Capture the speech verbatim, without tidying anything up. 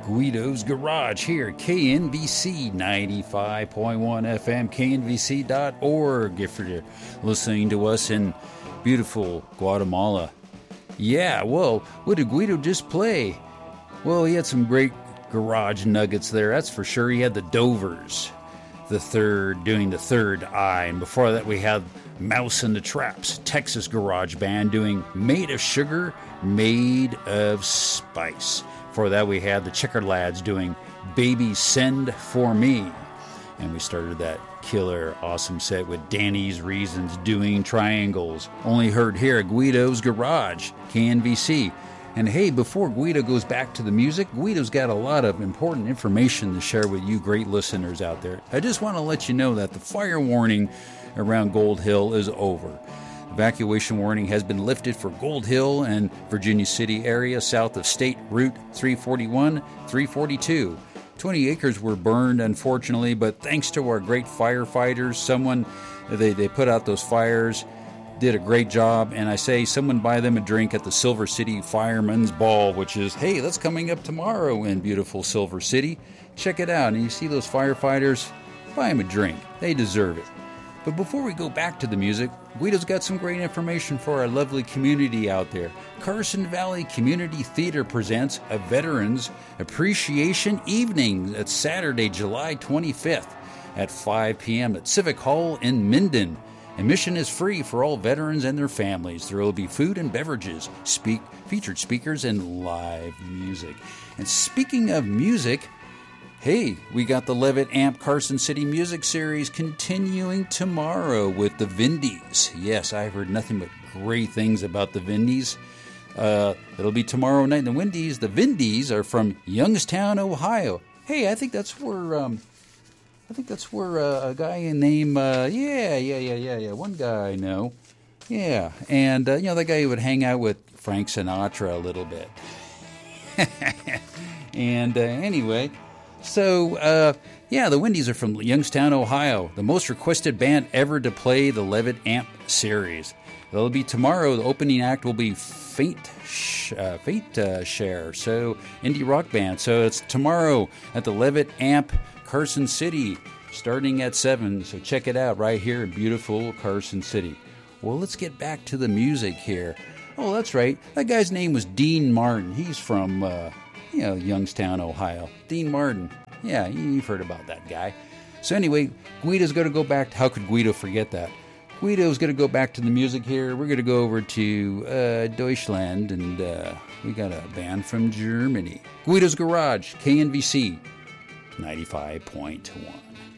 Guido's Garage here at K N V C ninety-five point one F M, K N V C dot org if you're listening to us in beautiful Guatemala. Yeah, well, what did Guido just play? Well, he had some great garage nuggets there, that's for sure. He had the Dovers, the third, doing the Third Eye, and before that we had Mouse and the Traps, Texas garage band, doing Made of Sugar, Made of Spice. Before that we had the Checker Lads doing Baby Send For Me. And we started that killer, awesome set with Danny's Reasons doing Triangles. Only heard here at Guido's Garage, K N V C. And hey, before Guido goes back to the music, Guido's got a lot of important information to share with you great listeners out there. I just want to let you know that the fire warning around Gold Hill is over. Evacuation warning has been lifted for Gold Hill and Virginia City area south of State Route three forty-one, three forty-two. twenty acres were burned, unfortunately, but thanks to our great firefighters, someone, they, they put out those fires, did a great job, and I say someone buy them a drink at the Silver City Fireman's Ball, which is, hey, that's coming up tomorrow in beautiful Silver City. Check it out, and you see those firefighters, buy them a drink. They deserve it. But before we go back to the music, Guido's got some great information for our lovely community out there. Carson Valley Community Theater presents a Veterans Appreciation Evening. That's Saturday, July twenty-fifth at five p.m. at Civic Hall in Minden. Admission is free for all veterans and their families. There will be food and beverages, speak, featured speakers, and live music. And speaking of music, hey, we got the Levitt Amp Carson City Music Series continuing tomorrow with the Vindies. Yes, I've heard nothing but great things about the Vindies. Uh, it'll be tomorrow night. The Windies, the Vindies are from Youngstown, Ohio. Hey, I think that's where, um, I think that's where uh, a guy named, uh, yeah, yeah, yeah, yeah, yeah, one guy I know. Yeah, and, uh, you know, that guy who would hang out with Frank Sinatra a little bit. and uh, anyway... So, uh, yeah, the Windies are from Youngstown, Ohio, the most requested band ever to play the Levitt Amp series. It'll be tomorrow. The opening act will be Faint, sh- uh, Faint uh, Share, so indie rock band. So it's tomorrow at the Levitt Amp Carson City, starting at seven. So check it out right here in beautiful Carson City. Well, let's get back to the music here. Oh, that's right. That guy's name was Dean Martin. He's from... Uh, You know, Youngstown, Ohio. Dean Martin. Yeah, you've heard about that guy. So anyway, Guido's going to go back to... How could Guido forget that? Guido's going to go back to the music here. We're going to go over to uh, Deutschland, and uh, we got a band from Germany. Guido's Garage, K N V C ninety-five point one.